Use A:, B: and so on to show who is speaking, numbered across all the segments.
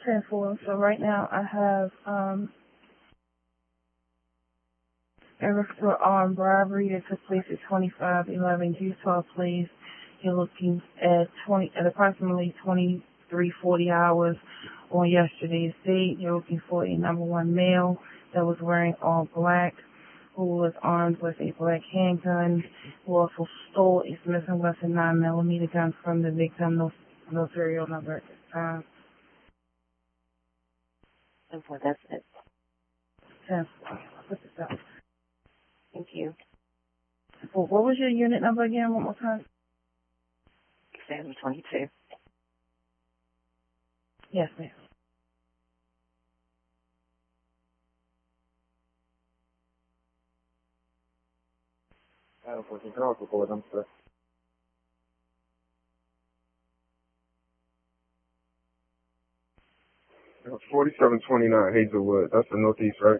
A: 10-4. So right now I have a reference to an armed robbery that took place at 2511 Utah Place. You're looking at approximately 23:40 hours on yesterday's date. You're looking for a number one male that was wearing all black, who was armed with a black handgun, who also stole a Smith & Wesson 9mm gun from the victim. No serial number at this time.
B: And for that's it.
A: 10-4. I'll put this up.
B: Thank you.
A: Well, what was your unit number again? One more time.
B: 722.
A: Yes, ma'am.
C: Adam 14, can I also forward them, sir? It was 4729 Hazelwood. That's the northeast, right?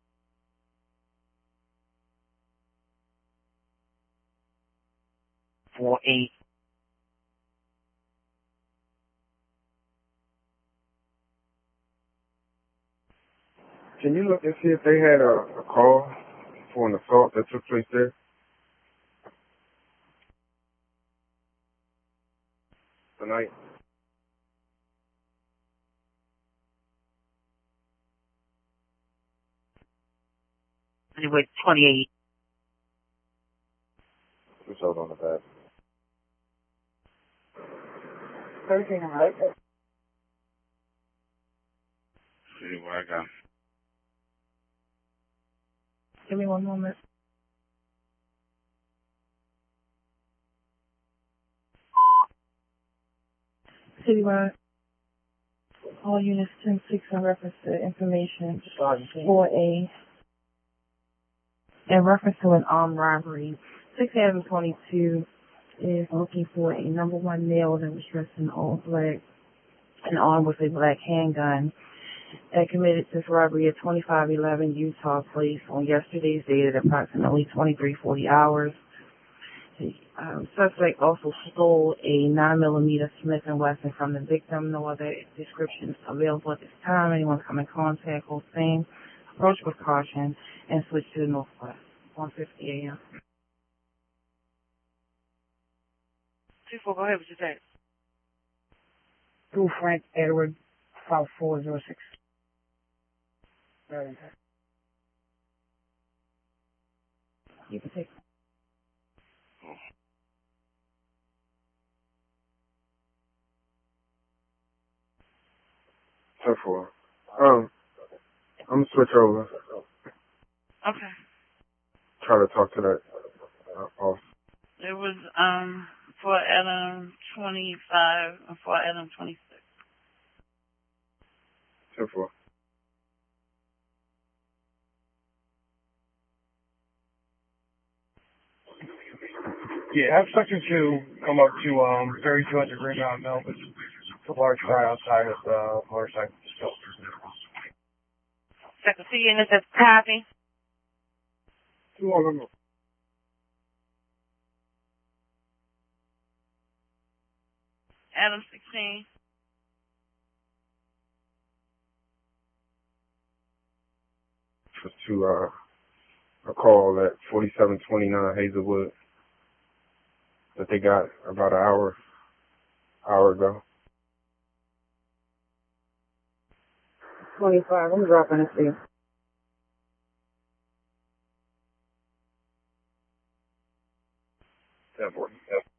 B: $48.
C: Can you look and see if they had a call for an assault that took place there? Tonight?
B: Anyway, 28.
C: Who showed on the back?
A: 13, right?
C: See what I got.
A: Give me one moment. Citywide, all units 10-6 in reference to information for in reference to an armed robbery. 6-22 is looking for a number one male that was dressed in all black and armed with a black handgun that committed this robbery at 2511 Utah Place on yesterday's date at approximately 23:40 hours. The suspect also stole a 9mm Smith & Wesson from the victim. No other descriptions available at this time. Anyone come in contact with same, approach with caution, and switch to the northwest. 1:50 a.m.
B: 24, go ahead, what you say?
A: Through Frank Edward 5406. You can take.
C: So far. I'm gonna switch over.
B: Okay.
C: Try to talk to that off.
B: It was, for Adam 25 and for Adam 26.
C: So far.
D: Yeah, have section 2 come up to 3200 Green Mountain, Melbourne. It's a large crowd outside of the motorcycle still.
B: Second C unit, that's copy.
C: 2 on them.
B: Adam 16.
C: To a call at 4729 Hazelwood that they got about an hour ago.
A: 25. I'm dropping it for you.
C: Yep.